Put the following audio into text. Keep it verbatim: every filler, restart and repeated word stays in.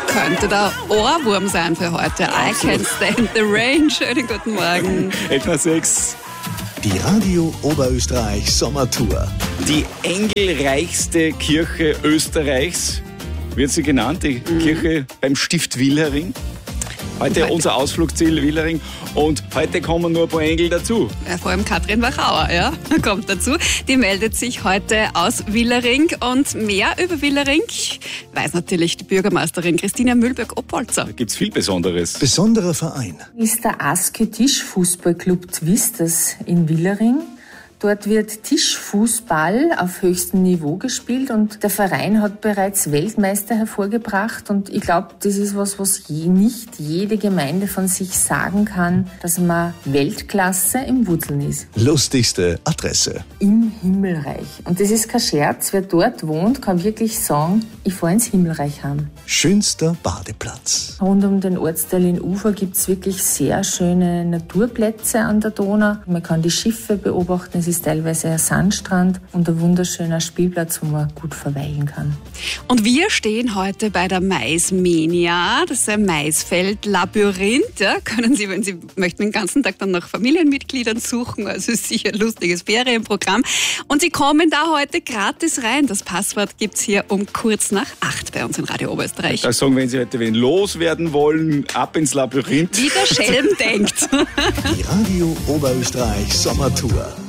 könnte der Ohrwurm sein für heute. I Can't Stand the Rain. Schönen guten Morgen. Etwa sechs. Die Radio Oberösterreich Sommertour. Die engelreichste Kirche Österreichs wird sie genannt, die mhm. Kirche beim Stift Wilhering. Heute, heute unser Ausflugsziel Wilhering und heute kommen nur ein paar Engel dazu. Ja, vor allem Katrin Wachauer, ja, kommt dazu. Die meldet sich heute aus Wilhering und mehr über Wilhering weiß natürlich die Bürgermeisterin Christina Mühlberg-Oppolzer. Da gibt es viel Besonderes. Besonderer Verein ist der Aske Tischfußballclub Twistes in Wilhering. Dort wird Tischfußball auf höchstem Niveau gespielt und der Verein hat bereits Weltmeister hervorgebracht und ich glaube, das ist was, was je nicht jede Gemeinde von sich sagen kann, dass man Weltklasse im Wurzeln ist. Lustigste Adresse. Im Himmelreich. Und das ist kein Scherz, wer dort wohnt, kann wirklich sagen, ich fahre ins Himmelreich heim. Schönster Badeplatz. Rund um den Ortsteil in Ufer gibt es wirklich sehr schöne Naturplätze an der Donau. Man kann die Schiffe beobachten. Es ist teilweise ein Sandstrand und ein wunderschöner Spielplatz, wo man gut verweilen kann. Und wir stehen heute bei der Maismania. Das ist ein Maisfeld-Labyrinth. Ja, können Sie, wenn Sie möchten, den ganzen Tag dann nach Familienmitgliedern suchen. Also es ist sicher ein lustiges Ferienprogramm. Und Sie kommen da heute gratis rein. Das Passwort gibt es hier um kurz nach acht bei uns in Radio Oberösterreich. Da sagen, wenn Sie heute wen loswerden wollen, ab ins Labyrinth. Wie der Schelm denkt. Die Radio Oberösterreich Sommertour.